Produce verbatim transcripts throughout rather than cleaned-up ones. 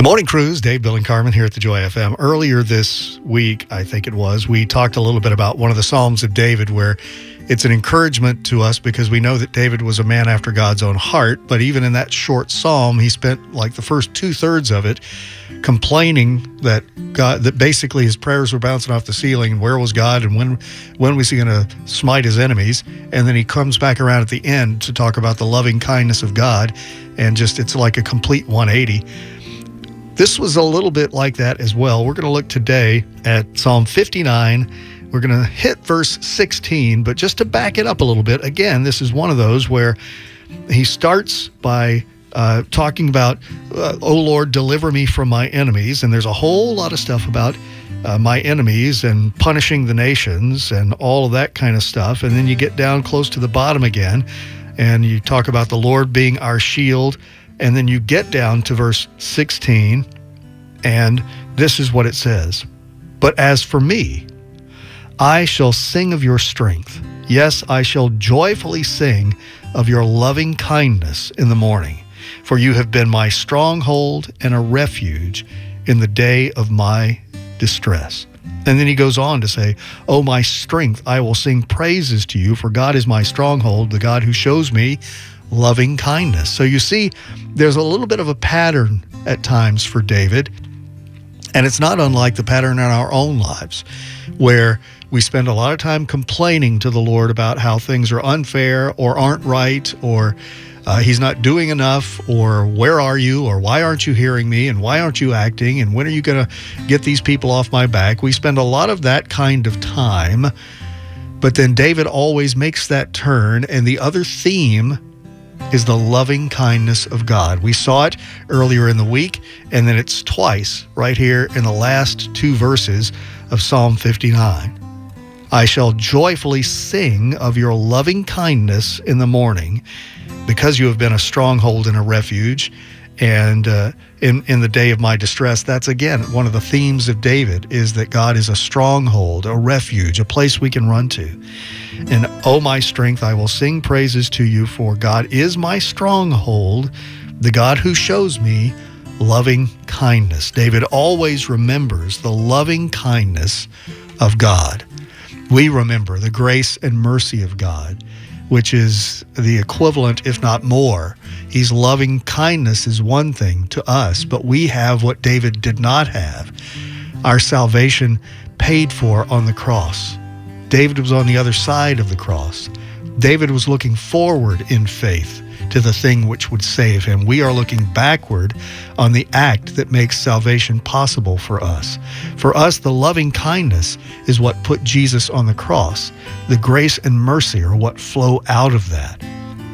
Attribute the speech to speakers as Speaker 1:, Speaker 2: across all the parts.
Speaker 1: The Morning Cruise, Dave, Bill, and Carmen here at the Joy F M. Earlier this week, I think it was, we talked a little bit about one of the Psalms of David where it's an encouragement to us because we know that David was a man after God's own heart. But even in that short psalm, he spent like the first two thirds of it complaining that God, that basically his prayers were bouncing off the ceiling. And where was God? And when, when was he going to smite his enemies? And then he comes back around at the end to talk about the loving kindness of God. And just, it's like a complete one eighty. This was a little bit like that as well. We're going to look today at Psalm fifty-nine. We're going to hit verse sixteen, but just to back it up a little bit, again, this is one of those where he starts by uh, talking about, uh, oh Lord, deliver me from my enemies. And there's a whole lot of stuff about uh, my enemies and punishing the nations and all of that kind of stuff. And then you get down close to the bottom again, and you talk about the Lord being our shield. And then you get down to verse sixteen, and this is what it says. But as for me, I shall sing of your strength. Yes, I shall joyfully sing of your loving kindness in the morning. For you have been my stronghold and a refuge in the day of my distress. And then he goes on to say, oh, my strength, I will sing praises to you, for God is my stronghold, the God who shows me loving kindness. So you see, there's a little bit of a pattern at times for David, and it's not unlike the pattern in our own lives, where we spend a lot of time complaining to the Lord about how things are unfair or aren't right, or uh, he's not doing enough, or where are you, or why aren't you hearing me, and why aren't you acting, and when are you going to get these people off my back? We spend a lot of that kind of time, but then David always makes that turn, and the other theme is the loving kindness of God. We saw it earlier in the week, and then it's twice right here in the last two verses of Psalm fifty-nine. I shall joyfully sing of your loving kindness in the morning, because you have been a stronghold and a refuge. And uh, in, in the day of my distress, that's again one of the themes of David, is that God is a stronghold, a refuge, a place we can run to. And oh, my strength, I will sing praises to you, for God is my stronghold, the God who shows me loving kindness. David always remembers the loving kindness of God. We remember the grace and mercy of God, which is the equivalent, if not more. His loving kindness is one thing to us, but we have what David did not have: our salvation paid for on the cross. David was on the other side of the cross. David was looking forward in faith to the thing which would save him. We are looking backward on the act that makes salvation possible for us. For us, the loving kindness is what put Jesus on the cross. The grace and mercy are what flow out of that.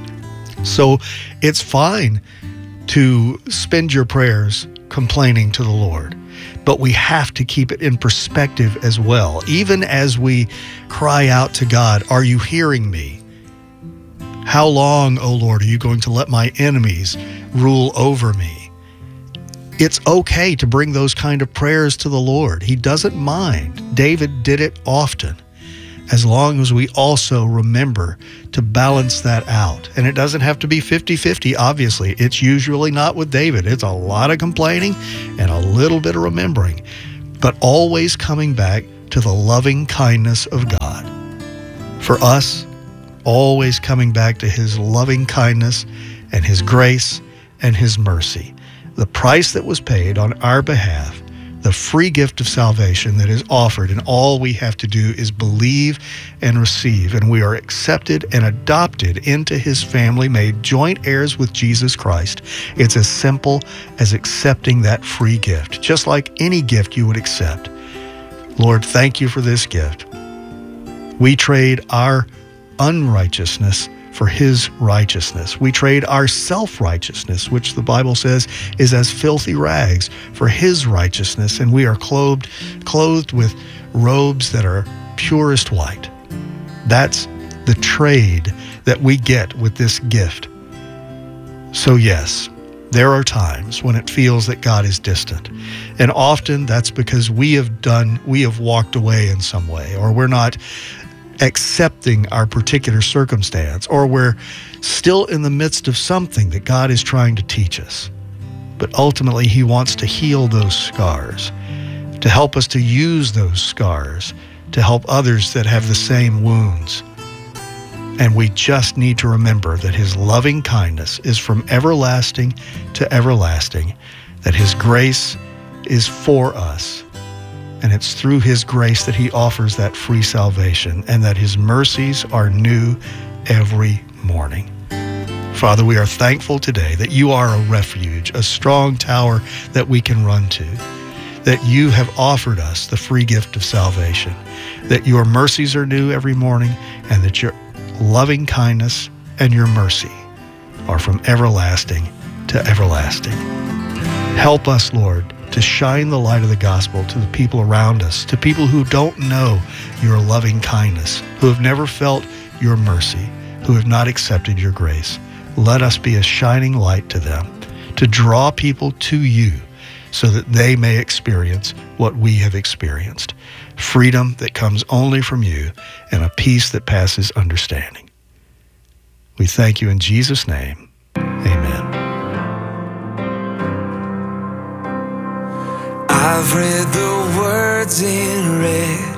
Speaker 1: So it's fine to spend your prayers complaining to the Lord, but we have to keep it in perspective as well. Even as we cry out to God, are you hearing me? How long, O Lord, are you going to let my enemies rule over me? It's okay to bring those kind of prayers to the Lord. He doesn't mind. David did it often, as long as we also remember to balance that out. And it doesn't have to be fifty-fifty, obviously. It's usually not with David. It's a lot of complaining and a little bit of remembering, but always coming back to the loving kindness of God. For us, always coming back to his loving kindness and his grace and his mercy. The price that was paid on our behalf, the free gift of salvation that is offered, and all we have to do is believe and receive, and we are accepted and adopted into his family, made joint heirs with Jesus Christ. It's as simple as accepting that free gift, just like any gift you would accept. Lord, thank you for this gift. We trade our unrighteousness for his righteousness. We trade our self-righteousness, which the Bible says is as filthy rags, for his righteousness, and we are clothed, clothed with robes that are purest white. That's the trade that we get with this gift. So yes, there are times when it feels that God is distant. And often that's because we have done, we have walked away in some way, or we're not accepting our particular circumstance, or we're still in the midst of something that God is trying to teach us. but ultimately he wants to heal those scars, to help us to use those scars to help others that have the same wounds. And we just need to remember that his loving kindness is from everlasting to everlasting, that his grace is for us, and it's through his grace that he offers that free salvation, and that his mercies are new every morning. Father, we are thankful today that you are a refuge, a strong tower that we can run to, that you have offered us the free gift of salvation, that your mercies are new every morning, and that your loving kindness and your mercy are from everlasting to everlasting. Help us, Lord, to shine the light of the gospel to the people around us, to people who don't know your loving kindness, who have never felt your mercy, who have not accepted your grace. Let us be a shining light to them, to draw people to you so that they may experience what we have experienced. Freedom that comes only from you, and a peace that passes understanding. We thank you in Jesus' name. Amen.
Speaker 2: I've read the words in red